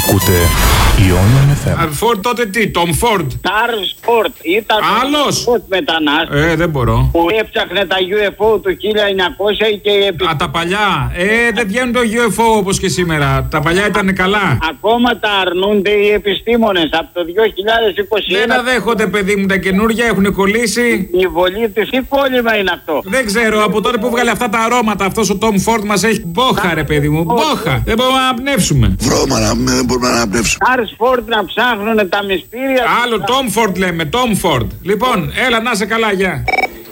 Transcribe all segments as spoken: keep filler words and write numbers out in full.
Ακούτε Ionian εφ εμ. Φόρντ τότε τι, Τόμ Φόρντ. Τσάρλς Φόρντ ήταν άλλος μετανάστης. Ε, δεν μπορώ. Που έψαχνε τα γιου εφ ο του χίλια εννιακόσια και... Α, τα παλιά. Ε, δεν βγαίνουν το γιου εφ ο όπως και σήμερα. Τα παλιά ήταν καλά. Ακόμα τα αρνούνται οι επιστήμονες από το δύο χιλιάδες είκοσι ένα. Δεν αδέχονται, παιδί μου, τα καινούργια έχουν κολλήσει. Η βολή της ή κόλλημα είναι αυτό. Δεν ξέρω, από τότε που βγάλε αυτά τα αρώματα, αυτός ο Τόμ Φόρντ μας έχει μπόχα, ρε παιδί μου. Μπόχα. Δεν μπορούμε να αναπνεύσουμε. Βρώμα, δεν μπορούμε να αναπνεύσουμε. Τσάρλς Φόρντ να ψάχνουν τα μυστήρια. Άλλο Τόμ Φόρντ λέμε, Τόμ Φόρντ. Λοιπόν, έλα να σε καλά, γεια.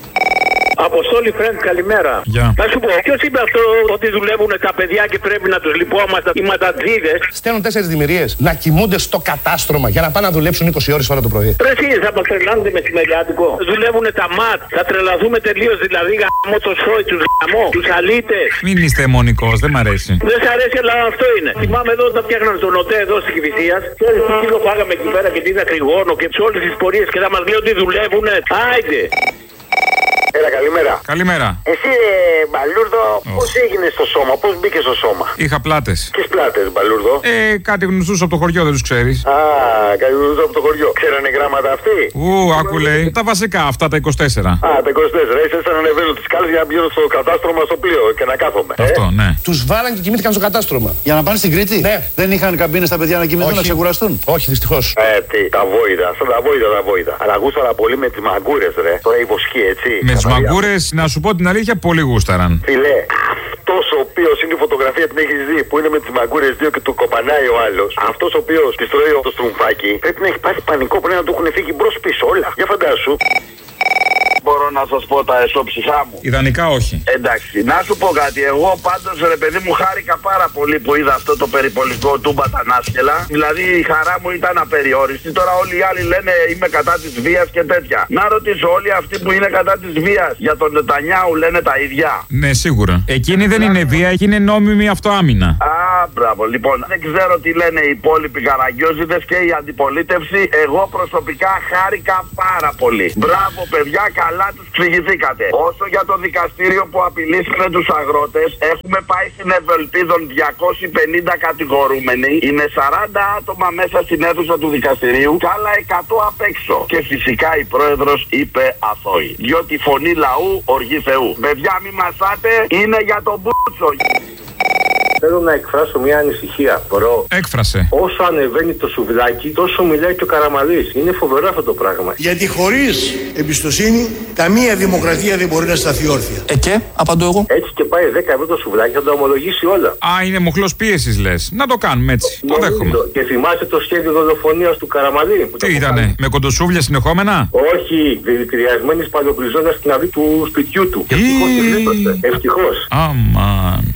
Αποστόλη Φρέντ, καλημέρα. Γεια. Να σου πω, ποιος είπε αυτό ότι δουλεύουν τα παιδιά και πρέπει να τους λυπόμαστε, οι ματατζίδες. Στέλνουν τέσσερις δημιουργίες να κοιμούνται στο κατάστρωμα για να πάνε να δουλέψουν είκοσι ώρες ώρα το πρωί. Ρε εσείς θα μας τρελάνετε με μεσημεριάτικο. Δουλεύουν τα ματ, θα τρελαθούμε τελείως δηλαδή. Γαμώ το σόι, τους γαμώ, τους αλίτες. Μην είστε αιμονικός, δεν μ' αρέσει. Δεν σ' αρέσει, αλλά αυτό είναι. Θυμάμαι εδώ όταν φτιάχναν τον ΟΤΕ εδώ στη Κηφισίας. Ξέρεις τι κύλο φάγαμε εκεί πέρα και τι δακρυγόνο και σε όλες τις πορείες και θα μας λέει ότι δουλεύουνε. Άιντε. Έλα, καλημέρα. Καλημέρα. Εσύ, ε, Μπαλούρδο, oh. πώς έγινε στο σώμα, πώς μπήκε στο σώμα? Είχα πλάτες. Ποιες πλάτες, Μπαλούρδο? Ε, κάτι γνωστούς από το χωριό, δεν τους ξέρεις. Α, κάτι γνωστούς από το χωριό. Ξέρανε γράμματα αυτοί? Ου, άκου λέει. Τα βασικά, αυτά τα είκοσι τέσσερα. Α, τα είκοσι τέσσερα. Είσαι σαν να ανεβαίνω τις σκάλες για να πηγαίνω στο κατάστρωμα στο πλοίο και να κάθομαι. Αυτό, ε? ναι. Τους βάλαν και κοιμήθηκαν στο κατάστρωμα. Για να πάνε στην Κρήτη? Ναι. Δεν είχαν καμπίνες στα παιδιά να κοιμηθούν, να ξεκουραστούν? Όχι, δυστυχώς. Ε, τι, τα βόηδα, σαν τα βόηδα, τα βόηδα. Αλλά γούσταρα πολύ με τις μαγκούρες, ρε. Τώρα η βοσκή, έτσι. Με τις μαγκούρες, να σου πω την αλήθεια, πολύ γούσταραν. Φιλέ, αυτός ο οποίος είναι η φωτογραφία την έχεις δει, που είναι με τις μαγκούρες δύο και του κοπανάει ο άλλος. Αυτός ο οποίος της τρώει το στρουμφάκι, πρέπει να έχει πάθει πανικό, πρέπει να του έχουν φύγει μπρος πίσω όλα. Για φαντάσου. Μπορώ να σας πω τα εσώψυχά μου? Ιδανικά όχι. Εντάξει, να σου πω κάτι. Εγώ πάντως, ρε παιδί μου, χάρηκα πάρα πολύ που είδα αυτό το περιπολικό του Μπατανάσκελα. Δηλαδή η χαρά μου ήταν απεριόριστη. Τώρα όλοι οι άλλοι λένε είμαι κατά της βίας και τέτοια. Να ρωτήσω, όλοι αυτοί που είναι κατά της βίας για τον Νετανιάου λένε τα ίδια? Ναι, σίγουρα. Εκείνη δεν είναι βία, εκείνη είναι νόμιμη αυτοάμυνα. Α, μπράβο. Λοιπόν, δεν ξέρω τι λένε οι υπόλοιποι καραγκιόζιδες και η αντιπολίτευση. Εγώ προσωπικά χάρηκα πάρα πολύ. Μπράβο, παιδιά, καλά τους ξηγηθήκατε. Όσο για το δικαστήριο που απειλήσανε τους αγρότες, έχουμε πάει στην Ευελπίδων διακόσιοι πενήντα κατηγορούμενοι. Είναι σαράντα άτομα μέσα στην αίθουσα του δικαστηρίου και άλλα εκατό απ' έξω. Και φυσικά η πρόεδρος είπε αθώοι. Διότι φωνή λαού, οργή Θεού. Παιδιά, μη μασάτε, είναι για τον μπούτσο. Θέλω να εκφράσω μια ανησυχία. Μπορώ. Έκφρασε. Όσο ανεβαίνει το σουβλάκι, τόσο μιλάει και ο Καραμανλής. Είναι φοβερό αυτό το πράγμα. Γιατί χωρίς εμπιστοσύνη, καμία δημοκρατία δεν μπορεί να σταθεί όρθια. Ε, και, απαντώ εγώ. Έτσι και πάει δέκα ευρώ το σουβλάκι, θα το ομολογήσει όλα. Α, είναι μοχλός πίεσης, λες. Να το κάνουμε έτσι. Το δέχομαι. Και θυμάσαι το σχέδιο δολοφονίας του Καραμανλή? Τι ήτανε, με κοντοσούβλια συνεχόμενα? Όχι, δηλητηριασμένης παλαιοπριζώντας στην αυλή του σπιτιού του. Ευτυχώς τη γλίτωσε. Ευτυχώς. Αμάν.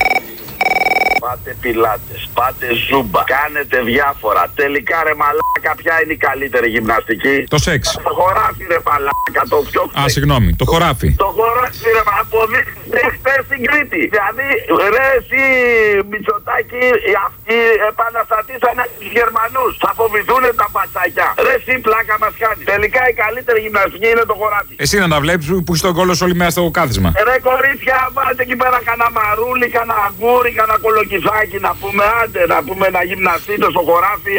Πάτε πιλάτες, πάτε ζούμπα, κάνετε διάφορα. Τελικά ρε μαλάκα, ποια είναι η καλύτερη γυμναστική? Το σεξ. Το χωράφι ρε μαλάκα, το πιο Α, συγγνώμη, το χωράφι. Το χωράφι ρε μαλάκα, αποδείξτε χθες στην Κρήτη. Δηλαδή, ρε εσύ Μητσοτάκη, αυτοί επαναστατήσανε τους Γερμανούς. Θα φοβηθούνε τα πατσάκια. Ρε εσύ πλάκα μας κάνει. Τελικά η καλύτερη γυμναστική είναι το χωράφι. Εσύ να τα βλέπεις που είσαι στον κόλο όλη μέρα στο κάθισμα. Ρε κορίτσια, βάλτε εκεί πέρα κανένα μαρούλι, κανένα αγγούρι, κανένα κολοκυθάκι να πούμε, άντε να πούμε να γυμναστείτε στο χωράφι.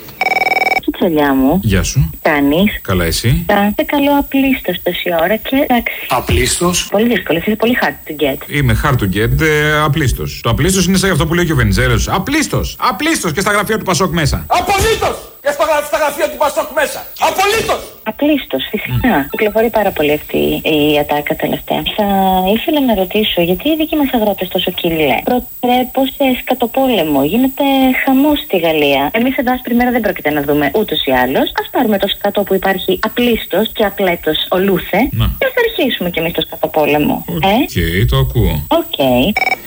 Τσολιά μου. Γεια σου. Κάνεις? Καλά, εσύ? Κάντε καλό απλίστος τόση ώρα και εντάξει. Απλίστος? Πολύ δύσκολο, είσαι πολύ hard to get. Είμαι hard to get, ε, απλίστος. Το απλίστος είναι σαν αυτό που λέει και ο Βενιζέλος. Απλίστος! Απλίστος και στα γραφεία του Πασόκ μέσα. Απολύτως! Και στα, στα γραφεία του Πασόκ μέσα. Απολύτως! Απλίστος, φυσικά. Mm. Κυκλοφορεί πάρα πολύ αυτή η ατάκα τελευταία. Θα ήθελα να ρωτήσω, γιατί οι δικοί μας αγρότες τόσο κυλέ προτρέπω σε σκατοπόλεμο? Γίνεται χαμός στη Γαλλία. Εμείς εδώ άσπρη μέρα δεν πρόκειται να δούμε ούτως ή άλλως. Ας πάρουμε το σκατό που υπάρχει απλίστος και απλέτος ολούθε και ας αρχίσουμε κι εμείς το σκατοπόλεμο. Οκ, okay, ε? το ακούω. Οκ. Okay.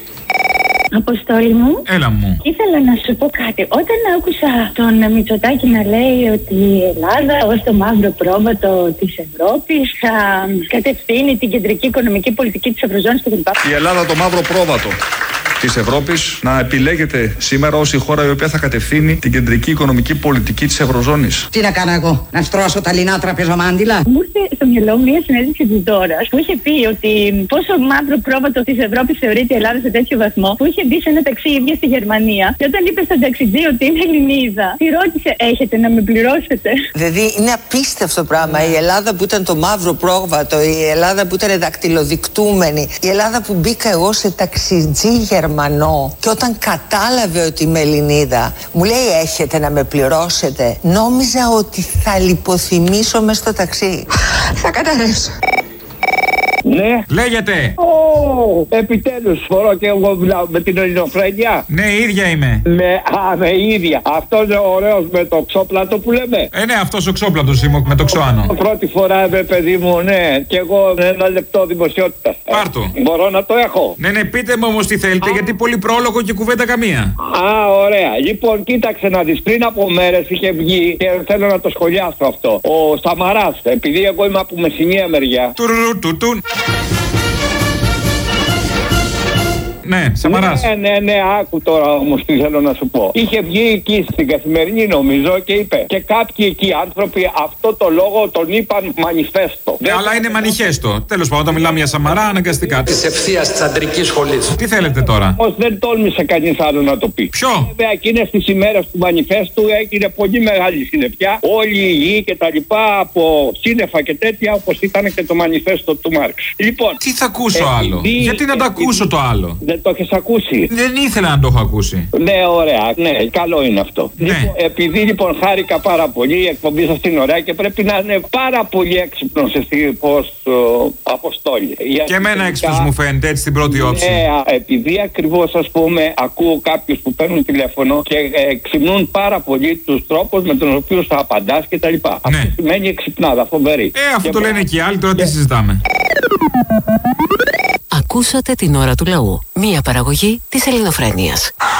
Αποστόλη μου. Έλα μου. Ήθελα να σου πω κάτι. Όταν άκουσα τον Μητσοτάκη να λέει ότι η Ελλάδα ως το μαύρο πρόβατο της Ευρώπης θα κατευθύνει την κεντρική οικονομική πολιτική της Ευρωζώνης κτλ. Η Ελλάδα το μαύρο πρόβατο. της Ευρώπης να επιλέγεται σήμερα ως η χώρα η οποία θα κατευθύνει την κεντρική οικονομική πολιτική της Ευρωζώνης. Τι να κάνω εγώ, να στρώσω τα λινά τραπεζομάντιλα? Μου ήρθε στο μυαλό μια συνέντευξη της Δώρας που είχε πει ότι πόσο μαύρο πρόβατο της Ευρώπης θεωρείται η Ελλάδα σε τέτοιο βαθμό, που είχε μπει σε ένα ταξί ίδια στη Γερμανία και όταν είπε στον ταξιτζή ότι είναι Ελληνίδα, τη ρώτησε: έχετε να με πληρώσετε? Δηλαδή είναι απίστευτο πράγμα. Η Ελλάδα που ήταν το μαύρο πρόβατο, η Ελλάδα που ήταν δακτυλοδεικτούμενη, η Ελλάδα που μπήκα εγώ σε ταξιτζή Γερμανό και όταν κατάλαβε ότι είμαι Ελληνίδα, μου λέει: έχετε να με πληρώσετε. Νόμιζα ότι θα λιποθυμήσω μες στο ταξί. Θα καταρρεύσω. Ναι. Λέγεται. Ω, επιτέλους φορώ και εγώ μιλάω με την ελληνοφρένεια. Ναι, ίδια είμαι. Με, α, με ίδια. Αυτός είναι ωραίος με το ξόπλατο που λέμε. Ε, ναι, αυτός ο ξόπλατος είμαι με το ξώανο. Πρώτη φορά, με παιδί μου, ναι. Και εγώ ένα λεπτό δημοσιότητα. Πάρτο. Μπορώ να το έχω. Ναι, ναι, πείτε μου όμως τι θέλετε, α, γιατί πολύ πρόλογο και κουβέντα καμία. Α, ωραία. Λοιπόν, κοίταξε να δεις. Πριν από μέρες είχε βγει και θέλω να το σχολιάσω αυτό. Ο Σαμαράς, επειδή εγώ είμαι από μεσηνία μεριά. Τουρουρουρτουτούν. Ναι, Σαμαράς. Ναι, ναι, ναι, άκου τώρα όμως τι θέλω να σου πω. Είχε βγει εκεί στην Καθημερινή νομίζω και είπε: και κάποιοι εκεί άνθρωποι αυτό το λόγο τον είπαν μανιφέστο. Ναι, αλλά είναι μανιχέστο. Τέλος πάντων, όταν μιλάμε για Σαμαρά, αναγκαστικά. Της ευθείας της αντρικής σχολής. Τι θέλετε τώρα? Όμως δεν τόλμησε κανείς άλλο να το πει. Ποιο? Βέβαια, εκείνες τις ημέρες του μανιφέστου έγινε πολύ μεγάλη συννεφιά. Όλοι οι γη και τα λοιπά από σύννεφα και τέτοια, όπως ήταν και το μανιφέστο του Μάρξ. Λοιπόν. Τι θα ακούσω ε, άλλο? Επειδή, Γιατί να το ακούσω το άλλο? Δεν το έχεις ακούσει? Δεν ήθελα να το έχω ακούσει. Ναι, ωραία, ναι, καλό είναι αυτό. Ναι. Λοιπόν, επειδή λοιπόν χάρηκα πάρα πολύ, η εκπομπή σας είναι ωραία και πρέπει να είναι πάρα πολύ έξυπνος εσύ ως uh, Αποστόλη. Και εμένα έξυπνος μου φαίνεται έτσι στην πρώτη όψη. Ναι, επειδή ακριβώς ας πούμε ακούω κάποιους που παίρνουν τηλέφωνο και ε, ξυπνούν πάρα πολύ τους τρόπους με τους οποίους θα απαντάς και τα λοιπά. Ναι. Αυτό σημαίνει εξυπνάδα, φοβερή. Ε, αυτό και το λένε και οι άλλοι, τώρα και... τι συζητάμε. Ακούσατε την ώρα του λαού. Μία παραγωγή της Ελληνοφρένειας.